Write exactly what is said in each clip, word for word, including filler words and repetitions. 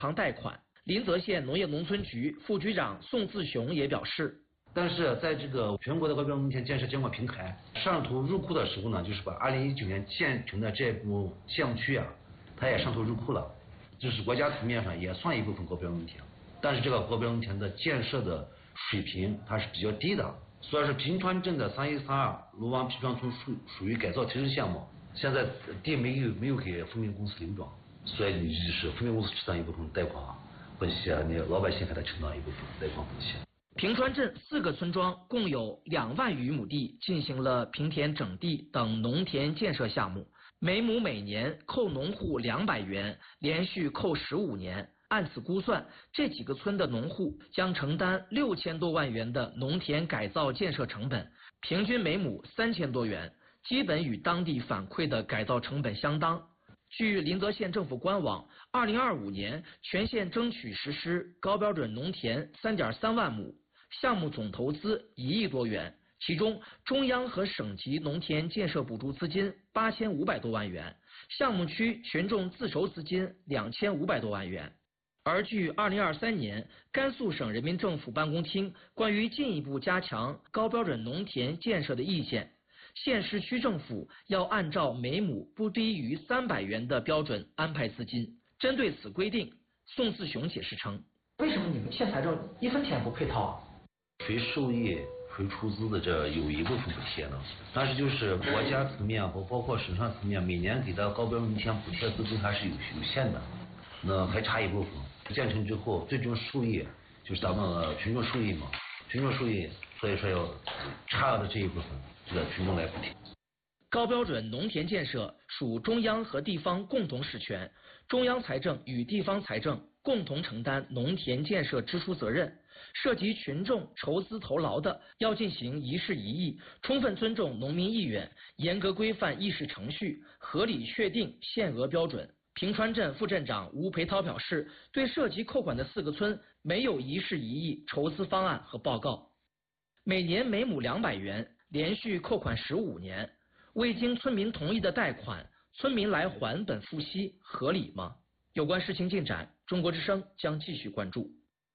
行贷款。临泽县农业农村局副局长宋自雄也表示， 但是在这个全国的高标准农田建设监管平台上图入库的时候呢，就是把二零一九年建成的这部项目区啊，它也上图入库了，就是国家层面上也算一部分高标准农田，但是这个高标准农田的建设的水平它是比较低的。所以说平川镇的三一三二卢湾平川村属属于改造提示项目，现在地没有没有给分明公司流转，所以你就是分明公司承担一部分贷款本息啊，你老百姓还得承担一部分贷款本息。 平川镇四个村庄共有两万余亩地进行了平田整地等农田建设项目，每亩每年扣农户两百元，连续扣十五年。按此估算，这几个村的农户将承担六千多万元的农田改造建设成本，平均每亩三千多元，基本与当地反馈的改造成本相当。据临泽县政府官网，二零二五年全县争取实施高标准农田三点三万亩，项目总投资一亿多元，其中中央和省级农田建设补助资金八千五百多万元，项目区群众自筹资金两千五百多万元。而据二零二三年甘肃省人民政府办公厅关于进一步加强高标准农田建设的意见，县市区政府要按照每亩不低于三百元的标准安排资金。针对此规定，宋自雄解释称，为什么你们县财政一分钱不配套啊？ 谁受益谁出资的这有一部分补贴呢，但是就是国家层面和包括省上层面每年给的高标准农田补贴资金还是有有限的，那还差一部分。建成之后最终受益就是咱们群众受益嘛，群众受益，所以说要差的这一部分这个群众来补贴。 高标准农田建设属中央和地方共同实权，中央财政与地方财政共同承担农田建设支出责任，涉及群众筹资投劳的，要进行一事一议，充分尊重农民意愿，严格规范议事程序，合理确定限额标准。平川镇副镇长吴培涛表示，对涉及扣款的四个村没有一事一议筹资方案和报告，每年每亩两百元，连续扣款十五年，未经村民同意的贷款，村民来还本付息，合理吗？有关事情进展，中国之声将继续关注。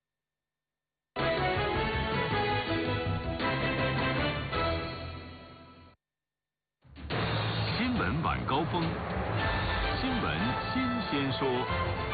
新闻晚高峰。新闻新鲜说，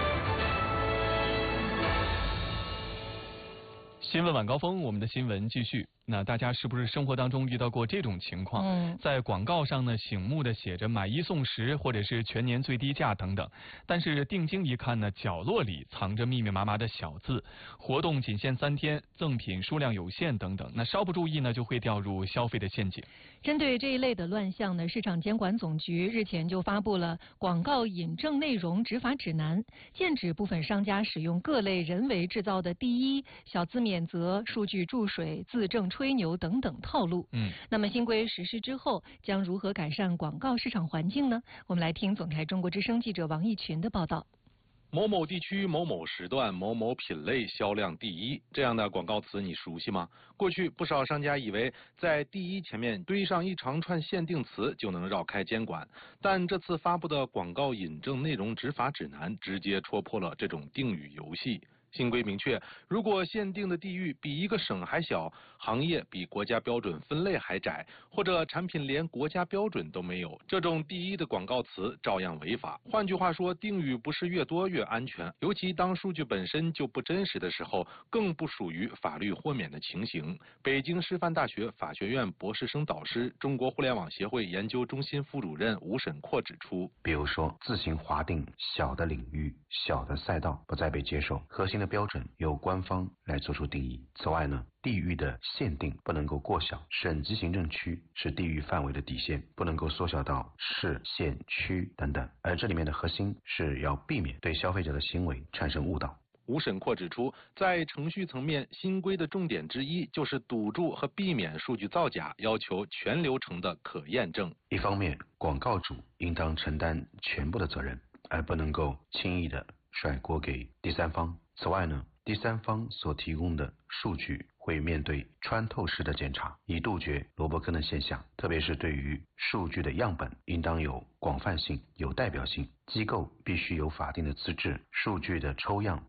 新闻晚高峰，我们的新闻继续。那大家是不是生活当中遇到过这种情况？嗯，在广告上呢，醒目的写着买一送十，或者是全年最低价等等，但是定睛一看呢，角落里藏着密密麻麻的小字，活动仅限三天，赠品数量有限等等。那稍不注意呢，就会掉入消费的陷阱。 针对这一类的乱象呢，市场监管总局日前就发布了广告引证内容执法指南，禁止部分商家使用各类人为制造的第一、小字免责、数据注水、字正吹牛等等套路。嗯，那么新规实施之后，将如何改善广告市场环境呢？我们来听总台中国之声记者王义群的报道。 某某地区某某时段某某品类销量第一，这样的广告词你熟悉吗？过去不少商家以为在第一前面堆上一长串限定词就能绕开监管，但这次发布的广告引证内容执法指南直接戳破了这种定语游戏。新规明确，如果限定的地域比一个省还小，行业比国家标准分类还窄，或者产品连国家标准都没有，这种第一的广告词照样违法。换句话说，定语不是越多越安全，尤其当数据本身就不真实的时候，更不属于法律豁免的情形。北京师范大学法学院博士生导师、中国互联网协会研究中心副主任吴沈阔指出， 比如说自行划定小的领域、小的赛道不再被接受，核心的标准由官方来做出定义。此外呢，地域的限定不能够过小，省级行政区是地域范围的底线，不能够缩小到市、县、区等等。而这里面的核心是要避免对消费者的行为产生误导。 吴沈阔指出，在程序层面，新规的重点之一就是堵住和避免数据造假，要求全流程的可验证。 一方面，广告主应当承担全部的责任，而不能够轻易的甩锅给第三方。此外呢，第三方所提供的数据会面对穿透式的检查，以杜绝萝卜坑的现象。特别是对于数据的样本，应当有广泛性、有代表性，机构必须有法定的资质，数据的抽样